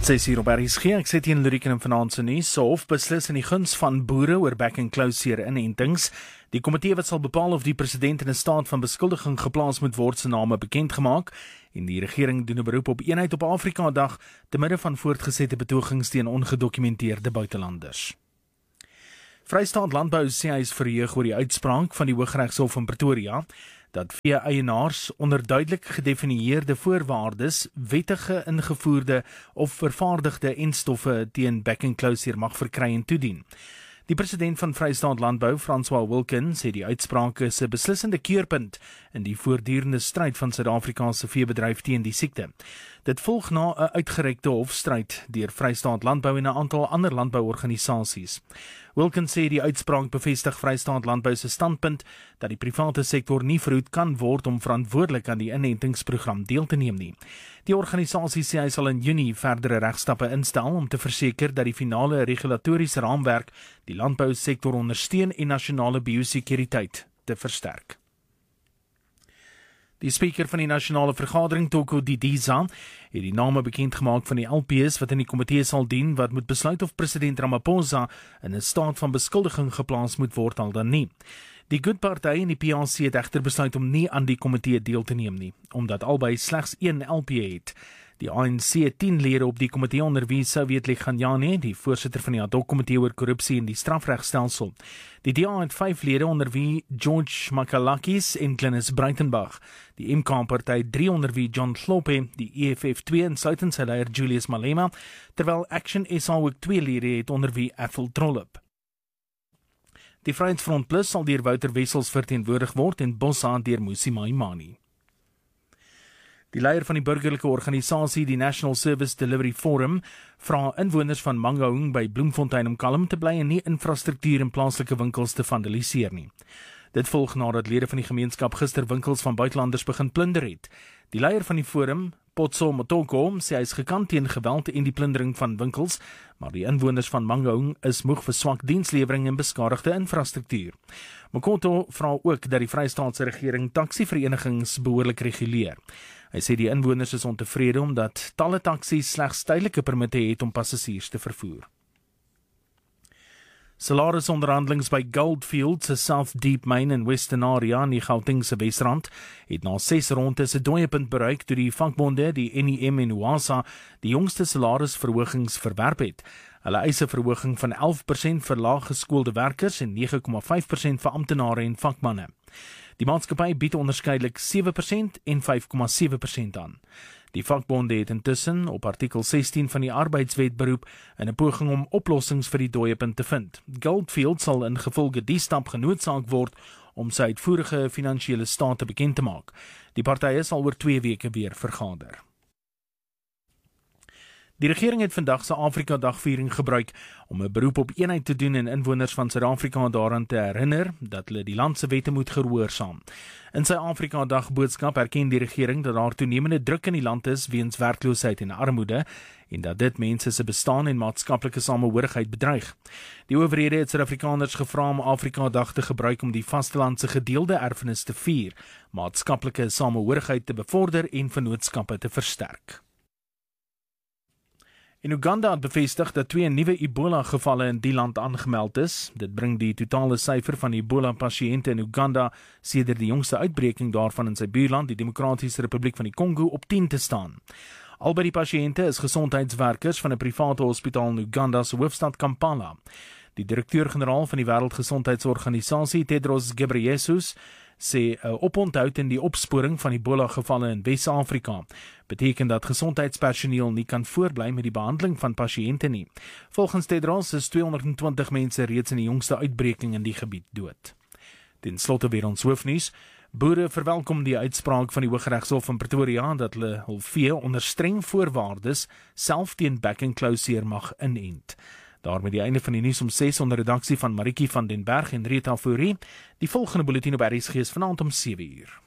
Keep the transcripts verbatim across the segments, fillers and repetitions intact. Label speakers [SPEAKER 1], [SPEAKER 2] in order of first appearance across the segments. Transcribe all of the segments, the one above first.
[SPEAKER 1] ses uur op R S G, ek sê teen Luriek en vanaand se nuus. So hof beslis in die guns van boere oor back and close inentings. Die komitee wat sal bepaal of die president in 'n staat van beskuldiging geplaas moet word se name bekend gemaak. En die regering doen 'n beroep op eenheid op Afrika Dag te midde van voortgesette betogings teen ongedokumenteerde buitelanders. Vrystaat Landbou sê hy is verheug oor die uitspraak van die Hooggeregshof in Pretoria dat vee-eienaars onder duidelik gedefinieerde voorwaardes wettige ingevoerde of vervaardigde enstowwe teen back and close mag verkry en toedien. Die president van Vrystaat Landbou, François Wilkins, sê die uitspraak is 'n beslissende keerpunt in die voortdurende stryd van Suid-Afrikaanse veebedryf teen die siekte. Dit volg na 'n uitgerekte hofstryd deur Vrystaat Landbou en 'n aantal ander landbouorganisasies. Wilkins sê die uitspraak bevestig Vrystaat Landbou se standpunt dat die private sektor nie verhoed kan word om verantwoordelik aan die inentingsprogram deel te neem nie. Die organisasie sê hy sal in Junie verdere regstappe instel om te verseker dat die finale regulatoriese raamwerk die landbousektor ondersteun en nasionale biosekuriteit te versterk. Die speaker van die nasionale vergadering, Toko Didiza, het die name bekend gemaak van die L P S wat in die komitee sal dien wat moet besluit of president Ramaphosa in 'n staat van beskuldiging geplaas moet word al dan nie. Die Good Party en die P A C het egter besluit om nie aan die komitee deel te neem nie, omdat albei slegs een L P het. Die A N C het tien lede op die komitee onder wie Soviet Lekhanyane, die voorsitter van die ad hoc komitee oor korrupsie en die strafregstelsel. Die D A het vyf lede onder wie George Makalakis en Glenis Breitenbach. Die M K-party drie onder wie John Hlophe, die E F F twee en Southern sy leier Julius Malema, terwyl Action S A ook twee lede het onder wie Athol Trollip. Die Vryheidsfront Plus sal deur Wouter Wessels verteenwoordig word en Bossa deur Musi Maimane. Die leier van die burgerlike organisasie, die National Service Delivery Forum, vra inwoners van Mangaung by Bloemfontein om kalm te bly en nie infrastruktuur in plaaslike winkels te vandaliseer nie. Dit volg nadat lede van die gemeenskap gister winkels van buitelanders begin plunder het. Die leier van die forum, Potso Motoko, sê hy is gekant teen geweld en die plundering van winkels, maar die inwoners van Mangaung is moeg vir swak dienslewering en beskadigde infrastruktuur. Mokoto vra ook dat die Vrystaatse regering taksiverenigings behoorlik reguleer. Hy sê die inwoners is ontevrede omdat talle taksies slegs tydelike permitte het om passasiers te vervoer. Salarisonderhandelings by Goldfields se South Deep Mine in Western Area in die Gautengse Wesrand het na ses rondes 'n dooiepunt bereik toe die vakbonde, die N I M en UASA, die jongste salarisverhogings verwerp het. Hulle eis 'n verhoging van elf persent vir laaggeskoolde werkers en nege komma vyf persent vir amptenare en vakmanne. Die maatskappy bied onderskeidelik sewe persent en vyf komma sewe persent aan. Die vakbonde het intussen op artikel sestien van die arbeidswet beroep in 'n poging om oplossings vir die dooiepunt te vind. Goldfield sal ingevolge die stap genoodsaak word om sy uitvoerige finansiële state bekend te maak. Die partye sal oor twee weke weer vergader. Die regering het vandag se Afrika Dagviering gebruik om 'n beroep op eenheid te doen en inwoners van Suid-Afrika daaraan te herinner dat hulle die land se wette moet gehoorsaam. In sy Afrika Dag boodskap erken die regering dat daar toenemende druk in die land is weens werkloosheid en armoede en dat dit mense se bestaan en maatskaplike samehorigheid bedreig. Die owerhede het Suid-Afrikaners gevra om Afrika Dag te gebruik om die vasteland se gedeelde erfenis te vier, maatskaplike samehorigheid te bevorder en vennootskappe te versterk. In Uganda het bevestig dat twee nuwe Ebola-gevalle in die land aangemeld is. Dit bring die totale syfer van Ebola-pasiënte in Uganda sedert die jongste uitbreking daarvan in sy buurland, die Demokratiese Republiek van die Kongo, op tien te staan. Albei die pasiënte is gesondheidswerkers van 'n private hospitaal in Uganda se hoofstad Kampala. Die direkteur-generaal van die Wêreldgesondheidsorganisasie, Tedros Ghebreyesus, sê 'n oponthoud in die opsporing van Ebola-gevalle in Wes-Afrika beteken dat gesondheidspersoneel nie kan voortbly met die behandeling van pasiënte nie. Volgens Tedros is tweehonderdtwintig mense reeds in die jongste uitbreking in die gebied dood. Ten slotte weer ons hoofnuus. Boere verwelkom die uitspraak van die Hooggeregshof in Pretoria dat hulle hul vee onder streng voorwaardes self teen back and close mag inent. Daarmee die einde van die nuus om ses onder redaksie van Marikie van den Berg en Rita Fourie. Die volgende bulletin op R S G is vanaand om sewe uur.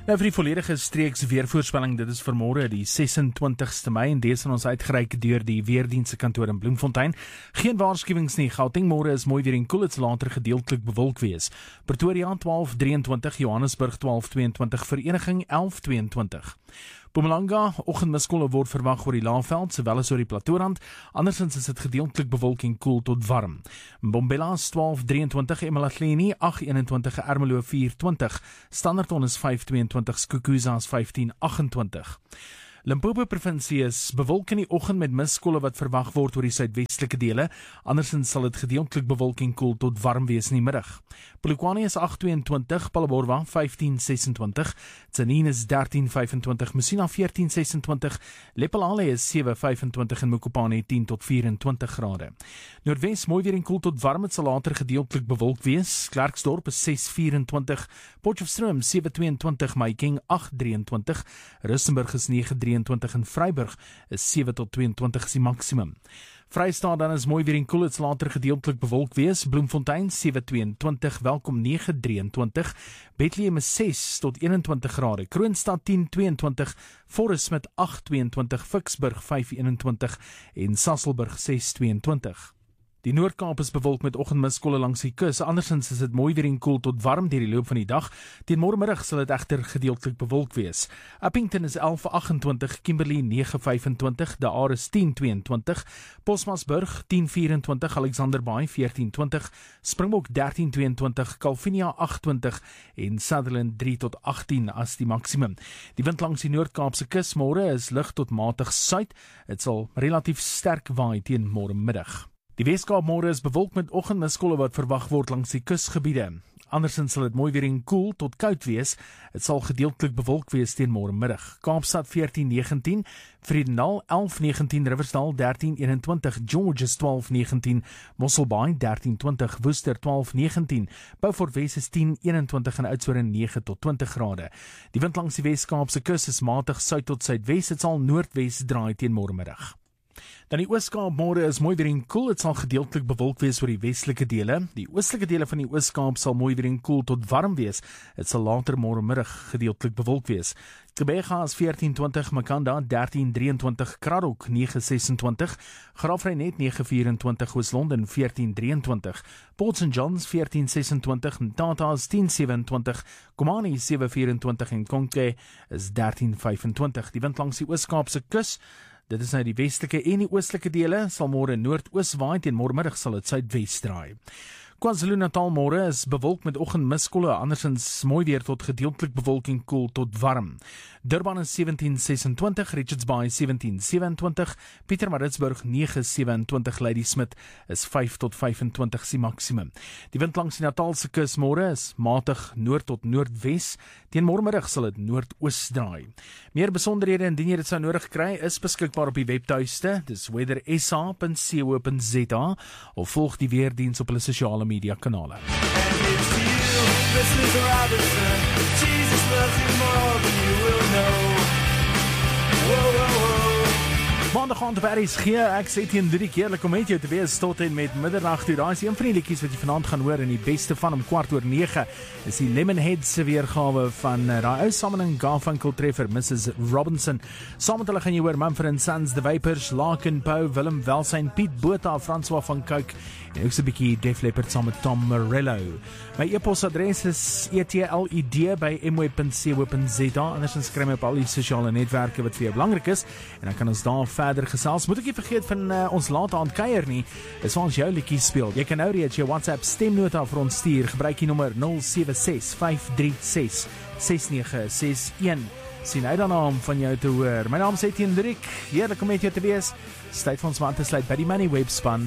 [SPEAKER 1] Nou vir die volledige streeks weervoorspelling, dit is vir môre die ses en twintigste Mei en deze aan ons uitgereik deur die Weerdienste kantoor in Bloemfontein. Geen waarskuwings nie. Gauteng môre is mooi weer en koel, dit sal later gedeeltelik bewolk wees. Pretoria twaalf drieëntwintig, Johannesburg twaalf tweeëntwintig, Vereniging elf tweeëntwintig. Mpumalanga, oggendmiskolle word verwag oor die Laagveld, sowel as oor die Plateaurand. Andersins is dit gedeeltelik bewolk en koel tot warm. Mbombela is twaalf drieëntwintig, eMalahleni agt eenentwintig, Ermelo vier twintig, Standerton is vyf tweeëntwintig, Skukuza is vyftien agentwintig. Limpopo provinsie is bewolk in die oggend met miskolle wat verwag word oor die suidwestelike dele. Andersins sal dit gedeeltelik bewolk en koel tot warm wees in die middag. Polokwane is agt tweeëntwintig, Phalaborwa vyftien sesentwintig, Tzaneen is dertien vyfentwintig, Musina veertien sesentwintig, Lephalale is sewe vyfentwintig en Mokopane tien tot vyfentwintig grade. Noordwes mooi weer en koel tot warm, dit sal later gedeeltelik bewolk wees. Klerksdorp is ses vyfentwintig, Potchefstroom sewe tweeëntwintig, Mahikeng agt drieëntwintig, Rustenburg is nege drieëntwintig en Vryburg is sewe tot tweeëntwintig is die maksimum. Vrystaat dan is mooi weer en koel, dit sal later gedeeltelik bewolk wees. Bloemfontein sewe tweeëntwintig, Welkom nege drieëntwintig, Bethlehem is ses tot eenentwintig grade, Kroonstad tien tweeëntwintig, Forest met agt tweeëntwintig, Ficksburg vyf eenentwintig en Sasolburg ses tweeëntwintig. Die Noord-Kaap is bewolk met oggendmiskolle langs die kus. Andersins is dit mooi weer en koel tot warm deur die loop van die dag. Teen môremiddag sal dit egter gedeeltelik bewolk wees. Upington is elf agentwintig, Kimberley nege vyfentwintig, De Aar is tien tweeëntwintig, Posmasburg tien vyfentwintig, Alexander Bay veertien twintig, Springbok dertien tweeëntwintig, Calvinia agt twintig en Sutherland drie tot agttien as die maksimum. Die wind langs die Noord-Kaapse kus môre is lig tot matig suid. Dit sal relatief sterk waai teen môremiddag. Die Weskaap môre is bewolk met oggendmiskolle wat verwag word langs die kusgebiede. Andersins sal dit mooi weer en koel tot koud wees. Dit sal gedeeltelik bewolk wees teen môremiddag. Kaapstad veertien negentien, Vredendal elf negentien, Riversdal dertien eenentwintig, Georges twaalf negentien, Mosselbaai dertien twintig, Worcester twaalf negentien, Beaufort Wes is tien eenentwintig en Oudtshoorn nege tot twintig grade. Die wind langs die Weskaapse kus is matig suid tot suidwes. Dit sal noordwes draai teen môremiddag. Dan die Ooskaap môre is mooi weer en koel, dit sal gedeeltelik bewolk wees oor die westelike dele. Die oostelike dele van die Ooskaap sal mooi weer en koel tot warm wees. Dit sal later môremiddag gedeeltelik bewolk wees. Gqeberha is veertien twintig, Makanda dertien drieëntwintig, Kraddock nege sesentwintig, Graafrenet nege vyfentwintig, Oos-London veertien drieëntwintig, Port Saint Johns veertien sesentwintig, Tata is tien sewentwintig, Komani sewe vyfentwintig en Konke is dertien vyfentwintig. Die wind langs die Ooskaapse kus, dit is nou die westelike en die oostelike dele, sal môre noordoos waai, teen môremiddag sal dit suidwes draai. KwaZulu-Natal môre is bewolk met oggendmiskolle, andersins mooi weer tot gedeeltelik bewolk en koel tot warm. Durban is sewentien sesentwintig, Richards Bay sewentien sewentwintig, Pietermaritzburg nege sewentwintig, Ladysmith is vyf tot vyfentwintig die maksimum. Die wind langs die Natalse kus môre is matig noord tot noordwes, teen môremiddag sal dit noordoos draai. Meer besonderhede indien jy dit sou nodig kry, is beskikbaar op die webtuiste, dis weather s a punt co punt z a of volg die Weerdiens op hulle sosiale media kanale. Maandag aand op R S G, ek sê teen drie keerlik om met jou te wees tot en met middernacht toe. Daar is een van die liedjies wat jy vanaand gaan hoor en die beste van om kwart oor nege is die Lemonheads se weergawe van uh, daai ou sameling Garfunkel treffer Missus Robinson. Saam met hulle gaan jy hoor Mumford and Sons, The Vapors, Larkin Poe, Willem Welsyn, Piet Botha, François van Cooke en ook so 'n bietjie Def Leppard saam met Tom Morello. My e-posadres is e t l i d by m w punt co punt z a. Andersins skryf my op al die sosiale netwerke wat vir jou belangrik is en dan kan ons daar verder gesels. Moet ek nie vergeet van uh, ons late aand kuier nie, is waar ons jou liedjies speel. Jy kan nou reeds jou WhatsApp stemnota vir ons stuur. Gebruik die nommer nul sewe ses vyf drie ses ses nege ses een. Sien uit daarna om van jou te hoor. My naam is Etienne Driek. Heerlik om met jou te wees. Tyd vir ons aan te sluit by die Money Web span.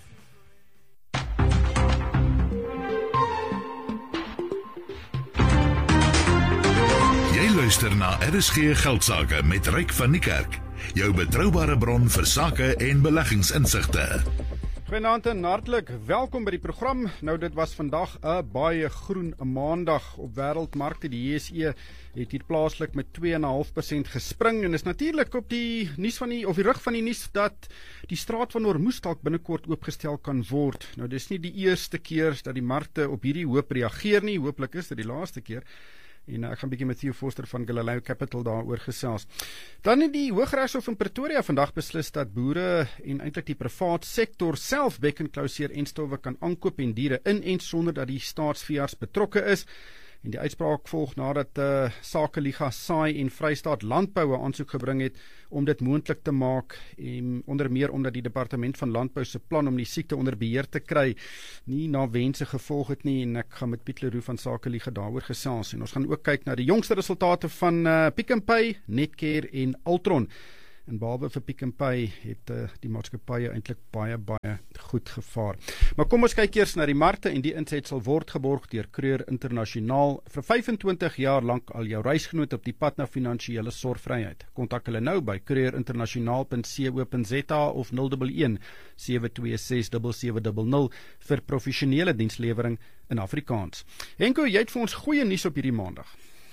[SPEAKER 2] Luister na R S G Geldsaake met Ryk van die Kerk, jou betroubare bron vir sake en beleggingsinsigte.
[SPEAKER 3] Goeienaand en hartlik welkom by die program. Nou dit was vandag 'n baie groen maandag op wêreldmarkte. Die J S E het hier plaaslik met twee komma vyf persent gespring en is natuurlik op die nuus van die of die rug van die nuus dat die straat van Hormuz dalk binnekort oopgestel kan word. Nou dis nie die eerste keer dat die markte op hierdie hoop reageer nie. Hooplik is dit die laaste keer. En uh, ek gaan bietjie met Theo Forster van Galileo Capital daaroor gesels. Dan het die Hooggeregshof in Pretoria vandag beslis dat boere en eintlik die privaat sektor self bek en closure en stowwe kan aankoop en diere inent sonder dat die staatsveearts betrokke is. En die uitspraak volg nadat uh, Sakeliga Saai en Vrystaat Landbou 'n aansoek gebring het om dit moontlik te maak, en onder meer omdat die Departement van Landbou se plan om die siekte onder beheer te kry nie na wense gevolg het nie. En ek gaan met Piet Leroux van Sakeliga daaroor gesels. En ons gaan ook kyk na die jongste resultate van uh, Pick n Pay, Netcare en Altron. En behalwe vir Pick n Pay het uh, die maatskappye eintlik baie baie goed gevaar. Maar kom ons kyk eers na die markte, en die inset sal word geborg deur Kreur Internasionaal. Vir vyfentwintig jaar lank al jou reisgenoot op die pad na finansiële sorgvryheid. Kontak hulle nou by kreurinternasionaal punt co punt za of nul een een sewe twee ses sewe sewe nul nul vir professionele dienslewering in Afrikaans. Henko, jy het vir ons goeie nuus op hierdie maandag.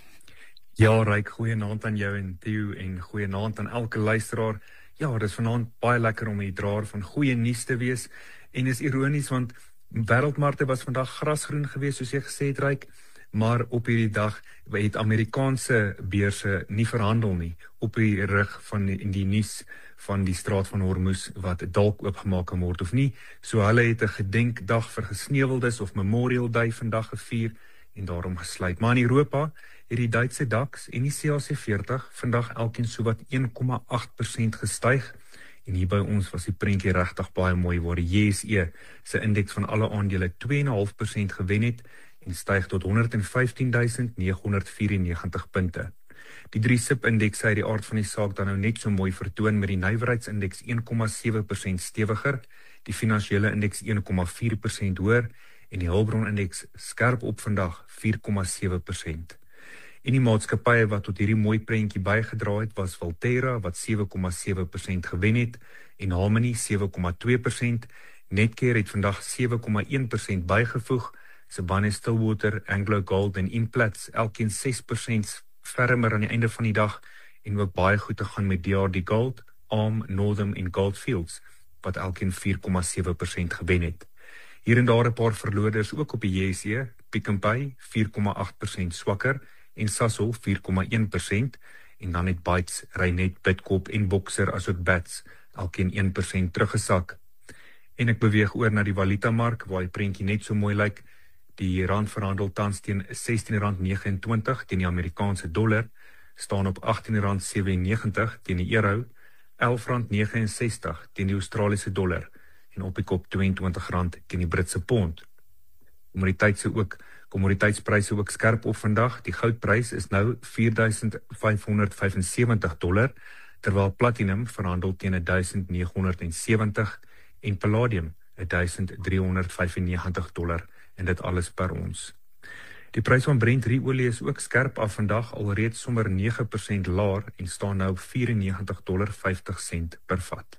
[SPEAKER 4] Ja, Ryk, goeie naand aan jou en Theo en goeie naand aan elke luisteraar. Ja, dit is vanaand baie lekker om die draer van goeie nuus te wees. En is ironies want wêreldmarkte was vandag grasgroen geweest, soos jy gesê het, Ryk. Maar op hierdie dag het Amerikaanse beurse nie verhandel nie op die rug van die, die nuus van die straat van Hormuz wat dalk oopgemaak kan word of nie. So hulle het 'n gedenkdag vir gesneuweldes of Memorial Day vandag gevier en daarom gesluit. Maar in Europa het die Duitse DAX en die C A C veertig vandag elkeen sowat een komma agt persent gestyg. En hier by ons was die prentjie regtig baie mooi, waar die J S E se indeks van alle aandele twee komma vyf persent gewen het en styg tot honderd en vyftien duisend neghonderd vyfennegentig punte. Die drie S I P-indeks uit die aard van die saak dan nou net so mooi vertoon, met die nywerheidsindeks een komma sewe persent stewiger, die finansiële indeks een komma vier persent hoër en die hulpbronindeks skerp op vandag vier komma sewe persent. En die maatskappye wat tot hierdie mooi prentjie bygedra het was Valterra wat sewe komma sewe persent gewen het en Harmony sewe komma twee persent. Netcare het vandag sewe komma een persent bygevoeg. Sibanye-Stillwater, Anglo Gold en Implats elkeen ses persent fermer aan die einde van die dag en ook baie goed te gaan met D R D Gold, ARM, Northam en Goldfields wat elkeen vier komma sewe persent gewen het. Hier en daar 'n paar verloders ook op die J S E, Pick n Pay vier komma agt persent swakker en Sasol vier komma een persent en dan het Bytes, Reinet, Bidcorp en Boxer asook Bats elkeen een persent teruggesak. En ek beweeg oor na die valutamark waar die prentjie net so mooi lyk. Die rand verhandel tans teen sestien rand negenentwintig teen die Amerikaanse dollar, staan op agttien rand sewennegentig teen die euro, elf rand negenensestig teen die Australiese dollar en op die kop tweeëntwintig rand teen die Britse pond. Kommoditeite ook Kommoditeitspryse ook skerp op vandag. Die goudprys is nou vier duisend vyfhonderd vyfensewentig dollar, terwyl platinum verhandel teen duisend neghonderd sewentig en palladium duisend driehonderd vyfennegentig dollar en dit alles per ons. Die prys van Brent ruolie is ook skerp af vandag, alreeds sommer nege persent laer en staan nou vyfennegentig dollar vyftig sent per vat.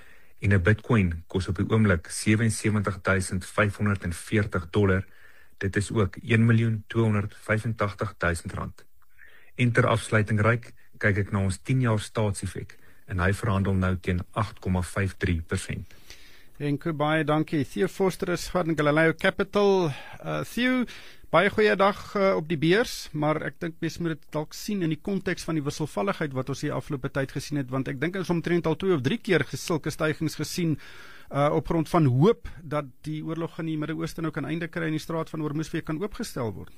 [SPEAKER 4] En 'n Bitcoin kos op die oomblik sewe en sewentig duisend vyfhonderd veertig dollar. Dit is ook een miljoen tweehonderd vyfentagtig duisend rand. En ter afsluiting, Ryk, kyk ek na ons tien jaar staatseffek en hy verhandel nou teen agt komma vyf drie persent.
[SPEAKER 3] Henko, baie dankie. Theo Forster is van Galileo Capital. Uh, Theo, baie goeie dag uh, op die beurs, maar ek dink mens moet dit dalk sien in die konteks van die wisselvalligheid wat ons hier afgelope tyd gesien het, want ek dink ons omtrent al twee of drie keer sulke stygings gesien uh, op grond van hoop dat die oorlog in die Midde-Ooste nou kan einde kry en die straat van Hormuz weer kan oopgestel word.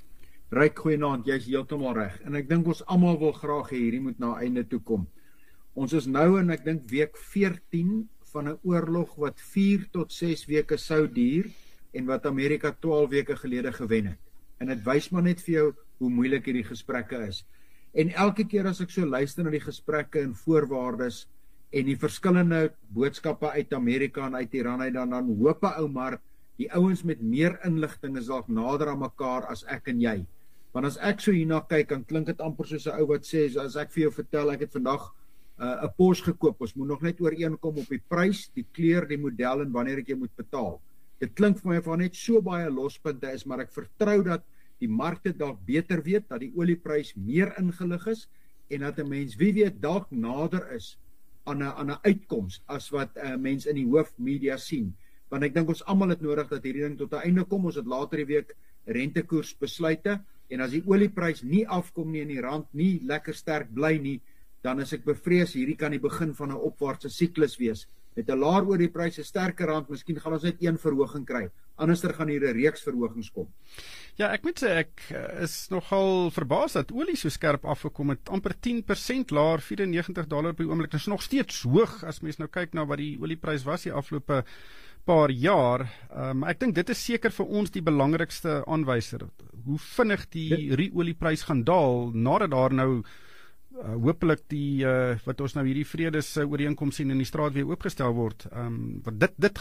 [SPEAKER 5] Ryk, goeienaand, jy is heeltemal reg. En ek dink ons almal wil graag hê hierdie moet na einde toe kom. Ons is nou in, ek dink, week veertien van 'n oorlog wat vier tot ses weke sou duur en wat Amerika twaalf weke gelede gewen het. En dit wys maar net vir jou hoe moeilik hierdie gesprekke is. En elke keer as ek so luister na die gesprekke en voorwaardes en die verskillende boodskappe uit Amerika en uit Iran uit, dan dan hoop 'n ou maar die ouens met meer inligting is dalk nader aan mekaar as ek en jy. Want as ek so hierna kyk, dan klink dit amper soos 'n ou wat sê, as ek vir jou vertel ek het vandag 'n uh, Porsche gekoop, ons moet nog net ooreenkom op die prys, die kleur, die model en wanneer ek jy moet betaal. Dit klink vir my van net so baie lospunte is, maar ek vertrou dat die markte dalk beter weet, dat die olieprys meer ingelig is en dat 'n mens wie weet dalk nader is aan 'n aan 'n uitkoms as wat 'n uh, mens in die hoofmedia sien. Want ek dink ons almal het nodig dat hierdie ding tot 'n einde kom. Ons het later die week rentekoers besluite En as die olieprys nie afkom nie en die rand nie lekker sterk bly nie, dan is ek bevrees hierdie kan die begin van 'n opwaartse siklus wees. Met 'n laer olieprys, 'n sterker rand, miskien gaan ons net een verhoging kry. Anderster gaan hier 'n reeks verhogings kom.
[SPEAKER 3] Ja, ek moet sê ek is nogal verbaas dat olie so skerp afgekom het, amper tien persent laer, vyf en negentig dollar per oomblik. Dit is nog steeds hoog as mens nou kyk na wat die olieprys was die afgelope paar jaar. Um, ek dink dit is seker vir ons die belangrikste aanwyser. Hoe vinnig die olieprys gaan daal nadat daar nou Uh, hopelik die uh, wat ons nou hierdie vredes uh, ooreenkoms sien in die straat weer oopgestel word. Um, want dit dit